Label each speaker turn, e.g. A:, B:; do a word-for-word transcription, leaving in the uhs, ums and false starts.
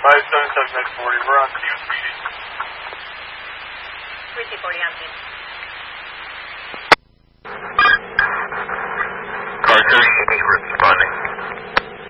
A: five seven seven X forty, we're on team speeding.
B: three two forty on team.